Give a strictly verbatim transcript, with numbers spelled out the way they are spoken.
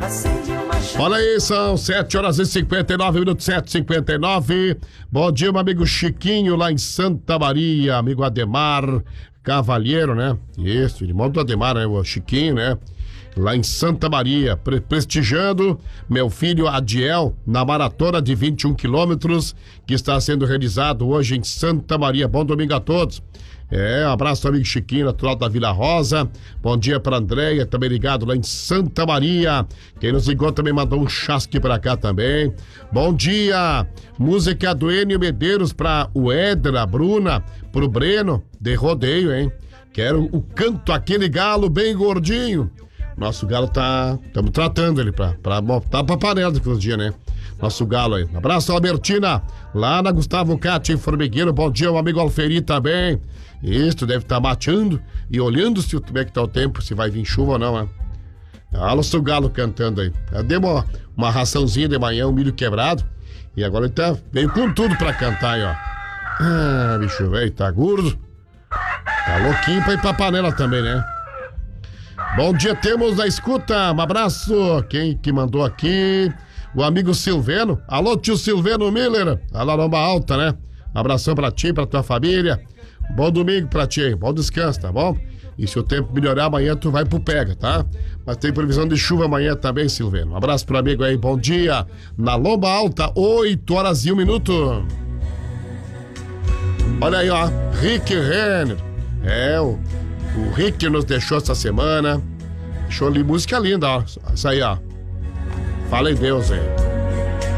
Olha aí, são sete horas e cinquenta e nove minutos, sete e cinquenta e nove. Bom dia, meu amigo Chiquinho, lá em Santa Maria, amigo Ademar Cavalheiro, né? Isso, irmão do Ademar, né? O Chiquinho, né? Lá em Santa Maria, pre- prestigiando meu filho Adiel na maratona de vinte e um quilômetros que está sendo realizado hoje em Santa Maria. Bom domingo a todos. É, um abraço ao amigo Chiquinho, natural da Vila Rosa. Bom dia pra Andréia, também ligado lá em Santa Maria. Quem nos ligou também mandou um chasque pra cá também. Bom dia, música do Enio Medeiros pra o Éder, a Bruna, pro Breno, de rodeio, hein? Quero o canto aquele galo bem gordinho. Nosso galo tá, estamos tratando ele pra, pra botar pra panela depois do dia, né? Nosso galo aí. Abraço, Albertina, lá na Gustavo Cate, em Formigueiro. Bom dia, o amigo Alferi também. Isso, deve estar tá mateando e olhando se como é que tá o tempo, se vai vir chuva ou não, né? Olha o seu galo cantando aí. Já deu uma, uma raçãozinha de manhã, um milho quebrado. E agora ele tá, veio com tudo pra cantar aí, ó. Ah, bicho velho, tá gordo. Tá louquinho pra ir pra panela também, né? Bom dia, temos na escuta. Um abraço. Quem que mandou aqui? O amigo Silveno. Alô, tio Silveno Miller. Alô, Lomba Alta, né? Um abração pra ti, pra tua família. Bom domingo pra ti, bom descanso, tá bom? E se o tempo melhorar amanhã, tu vai pro pega, tá? Mas tem previsão de chuva amanhã também, Silveno. Um abraço pro amigo aí, bom dia. Na Lomba Alta, oito horas e um minuto. Olha aí, ó, Rick Renner. É, o, o Rick nos deixou essa semana. Deixou ali música linda, ó. Isso aí, ó. Fala em Deus, hein?